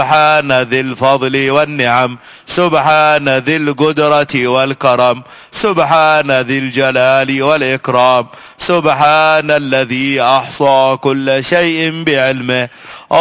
سبحان ذي الفضل والنعم، سبحان ذي القدرة والكرم، سبحان ذي الجلال والإكرام، سبحان الذي أحصى كل شيء بعلمه.